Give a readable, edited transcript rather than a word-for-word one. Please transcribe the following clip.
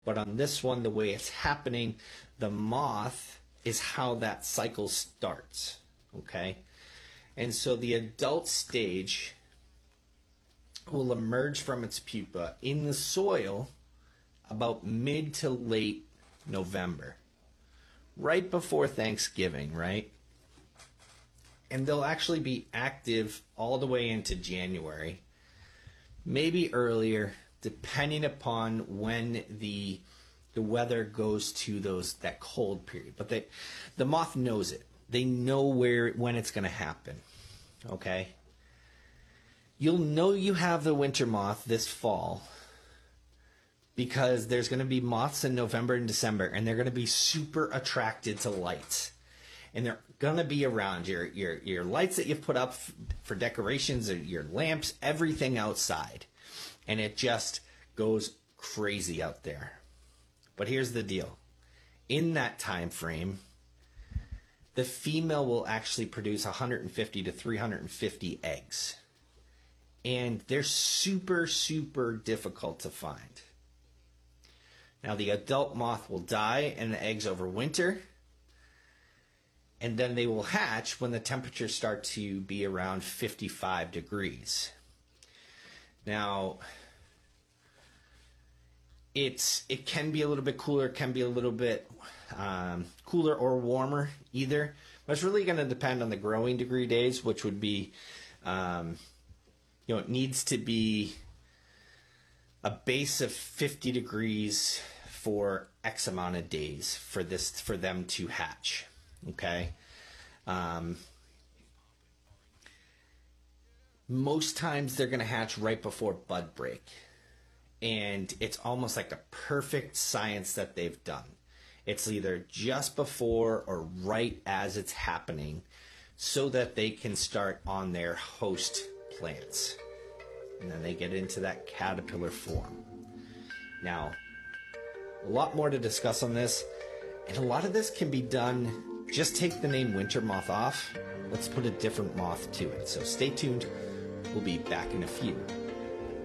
But on this one, the way it's happening, the moth is how that cycle starts, okay? And so the adult stage will emerge from its pupa in the soil about mid to late November, right before Thanksgiving, right? And they'll actually be active all the way into January, maybe earlier, depending upon when the weather goes to that cold period. But the moth knows it. They know when it's going to happen. Okay? You'll know you have the winter moth this fall because there's going to be moths in November and December, and they're going to be super attracted to lights. And they're going to be around your lights that you've put up for decorations, or your lamps, everything outside. And it just goes crazy out there. But here's the deal. In that time frame, the female will actually produce 150 to 350 eggs. And they're super, super difficult to find. Now, the adult moth will die and the eggs overwinter. And then they will hatch when the temperatures start to be around 55 degrees. Now, it can be a little bit cooler, it can be a little bit cooler or warmer either. But it's really going to depend on the growing degree days, which would be, it needs to be a base of 50 degrees for X amount of days for them to hatch. Okay. Most times they're going to hatch right before bud break. And it's almost like the perfect science that they've done. It's either just before or right as it's happening so that they can start on their host plants. And then they get into that caterpillar form. Now, a lot more to discuss on this. And a lot of this can be done, just take the name winter moth off. Let's put a different moth to it. So stay tuned. We'll be back in a few.